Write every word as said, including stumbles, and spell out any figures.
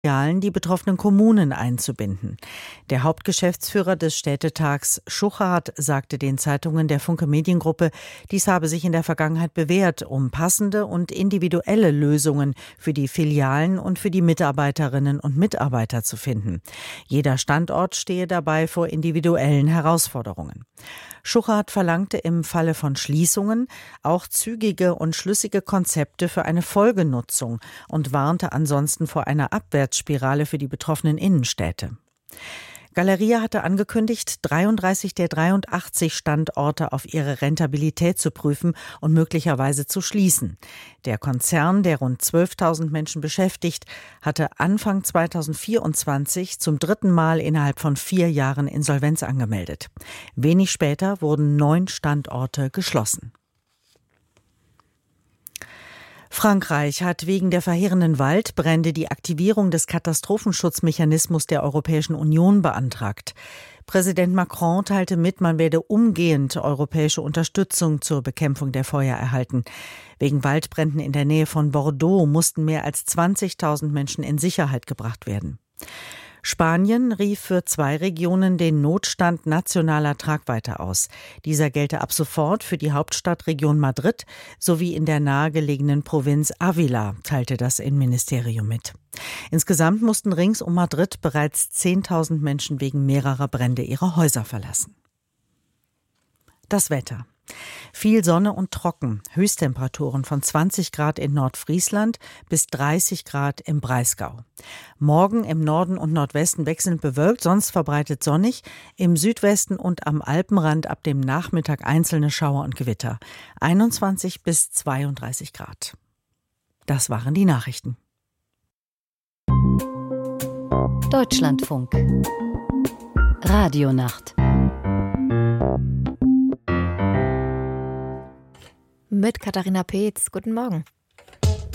die betroffenen Kommunen einzubinden. Der Hauptgeschäftsführer des Städtetags Schuchard sagte den Zeitungen der Funke Mediengruppe, dies habe sich in der Vergangenheit bewährt, um passende und individuelle Lösungen für die Filialen und für die Mitarbeiterinnen und Mitarbeiter zu finden. Jeder Standort stehe dabei vor individuellen Herausforderungen. Schuchard verlangte im Falle von Schließungen auch zügige und schlüssige Konzepte für eine Folgenutzung und warnte ansonsten vor einer Abwärtsspirale für die betroffenen Innenstädte. Galeria hatte angekündigt, dreiunddreißig der dreiundachtzig Standorte auf ihre Rentabilität zu prüfen und möglicherweise zu schließen. Der Konzern, der rund zwölftausend Menschen beschäftigt, hatte Anfang zweitausendvierundzwanzig zum dritten Mal innerhalb von vier Jahren Insolvenz angemeldet. Wenig später wurden neun Standorte geschlossen. Frankreich hat wegen der verheerenden Waldbrände die Aktivierung des Katastrophenschutzmechanismus der Europäischen Union beantragt. Präsident Macron teilte mit, man werde umgehend europäische Unterstützung zur Bekämpfung der Feuer erhalten. Wegen Waldbränden in der Nähe von Bordeaux mussten mehr als zwanzigtausend Menschen in Sicherheit gebracht werden. Spanien rief für zwei Regionen den Notstand nationaler Tragweite aus. Dieser gelte ab sofort für die Hauptstadtregion Madrid sowie in der nahegelegenen Provinz Ávila, teilte das Innenministerium mit. Insgesamt mussten rings um Madrid bereits zehntausend Menschen wegen mehrerer Brände ihre Häuser verlassen. Das Wetter. Viel Sonne und trocken, Höchsttemperaturen von zwanzig Grad in Nordfriesland bis dreißig Grad im Breisgau. Morgen im Norden und Nordwesten wechselnd bewölkt, sonst verbreitet sonnig, im Südwesten und am Alpenrand ab dem Nachmittag einzelne Schauer und Gewitter. einundzwanzig bis zweiunddreißig Grad. Das waren die Nachrichten. Deutschlandfunk. Radionacht. Mit Katharina Peetz. Guten Morgen.